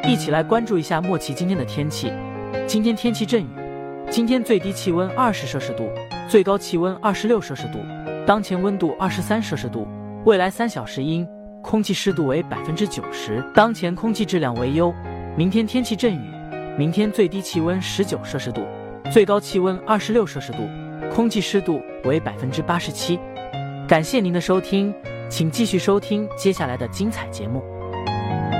一起来关注一下莫奇今天的天气。今天天气阵雨，今天最低气温20摄氏度，最高气温26摄氏度，当前温度23摄氏度，未来3小时阴，空气湿度为90%，当前空气质量为优。明天天气阵雨，明天最低气温19摄氏度，最高气温26摄氏度，空气湿度为87%。感谢您的收听，请继续收听接下来的精彩节目。